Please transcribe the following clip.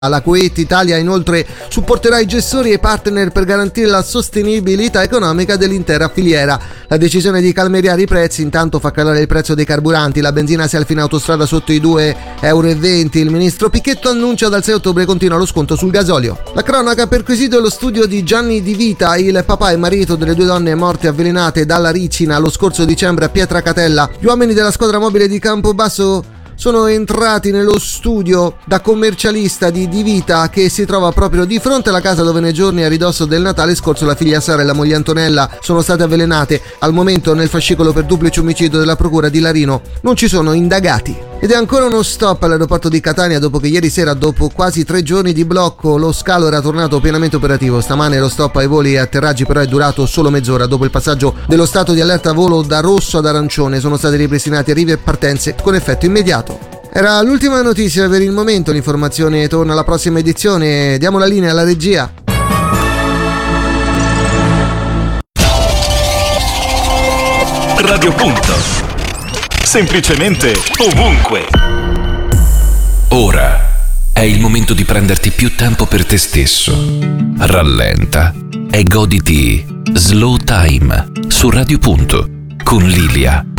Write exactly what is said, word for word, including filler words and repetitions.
La Kuwait Italia inoltre supporterà i gestori e i partner per garantire la sostenibilità economica dell'intera filiera. La decisione di calmierare i prezzi intanto fa calare il prezzo dei carburanti. La benzina si alza in autostrada sotto i due virgola venti euro. Il ministro Pichetto annuncia dal sei ottobre continua lo sconto sul gasolio. La cronaca: perquisito lo studio di Gianni Di Vita, il papà e marito delle due donne morte avvelenate dalla ricina lo scorso dicembre a Pietracatella. Gli uomini della squadra mobile di Campobasso sono entrati nello studio da commercialista di Di Vita, che si trova proprio di fronte alla casa dove nei giorni a ridosso del Natale scorso la figlia Sara e la moglie Antonella sono state avvelenate. Al momento nel fascicolo per duplice omicidio della procura di Larino non ci sono indagati. Ed è ancora uno stop all'aeroporto di Catania dopo che ieri sera, dopo quasi tre giorni di blocco, lo scalo era tornato pienamente operativo. Stamane lo stop ai voli e atterraggi però è durato solo mezz'ora. Dopo il passaggio dello stato di allerta volo da rosso ad arancione sono stati ripristinati arrivi e partenze con effetto immediato. Era l'ultima notizia per il momento, l'informazione torna alla prossima edizione. Diamo la linea alla regia. Radio Punto. Semplicemente ovunque. Ora è il momento di prenderti più tempo per te stesso. Rallenta e goditi Slow Time su Radio Punto con Lilia.